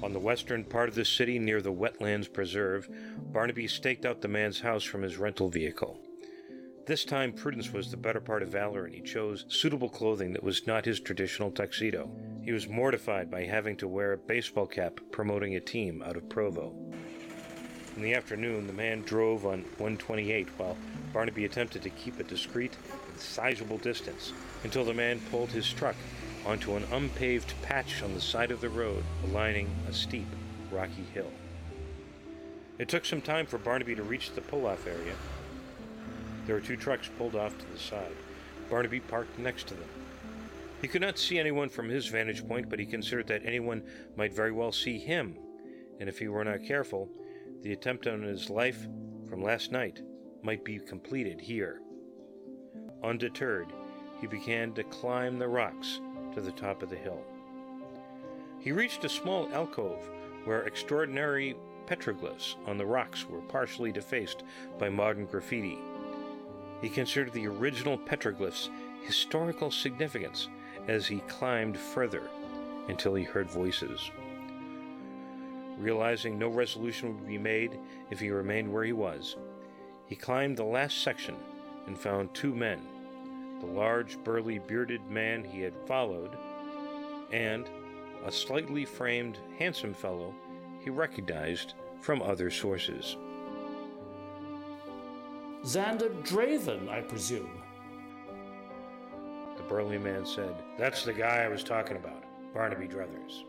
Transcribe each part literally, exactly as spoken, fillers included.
On the western part of the city, near the Wetlands Preserve, Barnaby staked out the man's house from his rental vehicle. This time, prudence was the better part of valor, and he chose suitable clothing that was not his traditional tuxedo. He was mortified by having to wear a baseball cap promoting a team out of Provo. In the afternoon, the man drove on one twenty-eight while Barnaby attempted to keep a discreet and sizable distance until the man pulled his truck onto an unpaved patch on the side of the road, lining a steep, rocky hill. It took some time for Barnaby to reach the pull-off area. There were two trucks pulled off to the side. Barnaby parked next to them. He could not see anyone from his vantage point, but he considered that anyone might very well see him, and if he were not careful, the attempt on his life from last night might be completed here. Undeterred, he began to climb the rocks to the top of the hill. He reached a small alcove where extraordinary petroglyphs on the rocks were partially defaced by modern graffiti. He considered the original petroglyphs' historical significance as he climbed further until he heard voices. Realizing no resolution would be made if he remained where he was, he climbed the last section and found two men, the large, burly, bearded man he had followed, and a slightly framed, handsome fellow he recognized from other sources. Xander Draven, I presume. The burly man said, "That's the guy I was talking about, Barnaby Druthers."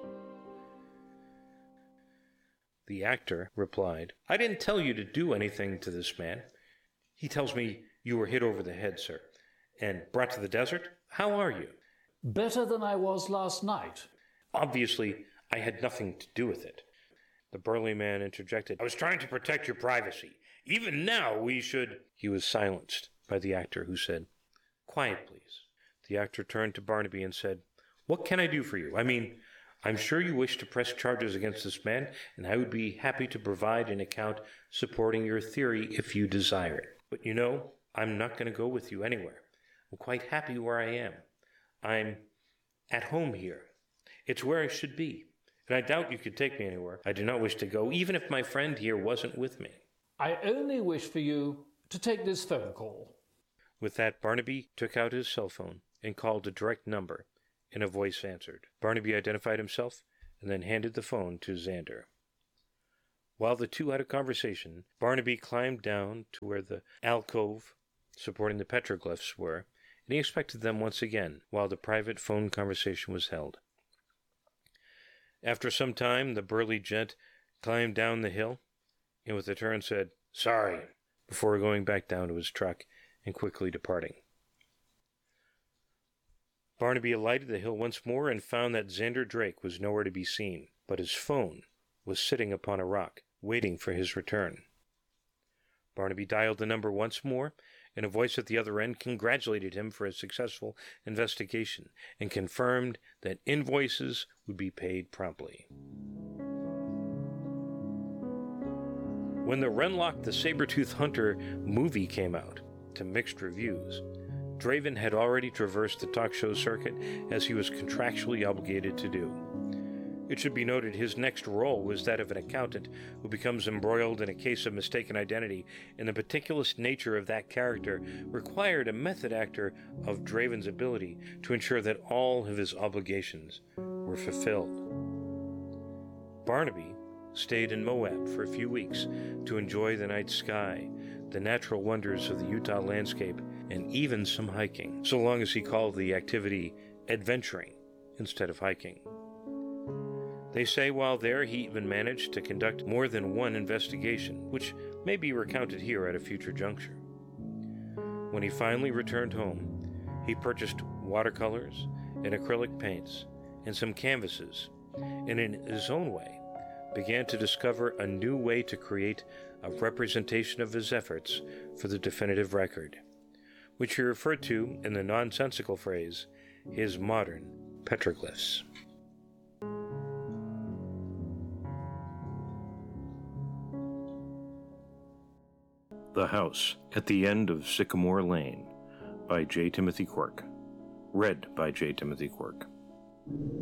The actor replied, "I didn't tell you to do anything to this man. He tells me you were hit over the head, sir, and brought to the desert. How are you?" "Better than I was last night." "Obviously, I had nothing to do with it." The burly man interjected, "I was trying to protect your privacy. Even now we should—" He was silenced by the actor, who said, "Quiet, please." The actor turned to Barnaby and said, "What can I do for you? I mean, I'm sure you wish to press charges against this man, and I would be happy to provide an account supporting your theory if you desire it. But you know, I'm not going to go with you anywhere. I'm quite happy where I am. I'm at home here. It's where I should be. And I doubt you could take me anywhere. I do not wish to go, even if my friend here wasn't with me." "I only wish for you to take this phone call." With that, Barnaby took out his cell phone and called a direct number, and a voice answered. Barnaby identified himself and then handed the phone to Xander. While the two had a conversation, Barnaby climbed down to where the alcove supporting the petroglyphs were, and he expected them once again while the private phone conversation was held. After some time, the burly gent climbed down the hill, and with a turn said, "Sorry," before going back down to his truck and quickly departing. Barnaby alighted the hill once more and found that Xander Drake was nowhere to be seen, but his phone was sitting upon a rock, waiting for his return. Barnaby dialed the number once more, and a voice at the other end congratulated him for a successful investigation and confirmed that invoices would be paid promptly. When the Renlock the Saber-Tooth Hunter movie came out, to mixed reviews, Draven had already traversed the talk show circuit as he was contractually obligated to do. It should be noted his next role was that of an accountant who becomes embroiled in a case of mistaken identity, and the meticulous nature of that character required a method actor of Draven's ability to ensure that all of his obligations were fulfilled. Barnaby stayed in Moab for a few weeks to enjoy the night sky, the natural wonders of the Utah landscape, and even some hiking, so long as he called the activity adventuring instead of hiking. They say while there he even managed to conduct more than one investigation, which may be recounted here at a future juncture. When he finally returned home, he purchased watercolors and acrylic paints and some canvases, and in his own way began to discover a new way to create a representation of his efforts for the definitive record, which he referred to in the nonsensical phrase, his modern petroglyphs. The House at the End of Sycamore Lane by J. Timothy Quirk. Read by J. Timothy Quirk.